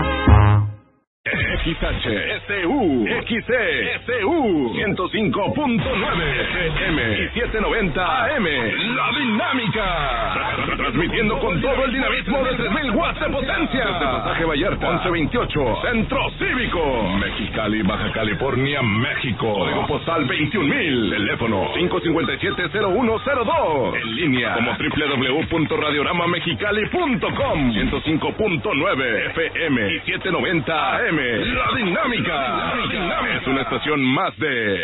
XHSU, XCSU, 105.9 FM y 790 AM. La Dinámica. Transmitiendo con todo el dinamismo de 3,000 watts de potencia. Desde Pasaje Vallarta, 1128, Centro Cívico, Mexicali, Baja California, México. Código postal 21,000. Teléfono 557-0102. En línea como www.radioramamexicali.com. 105.9 FM y 790 AM. La Dinámica. Es una estación más de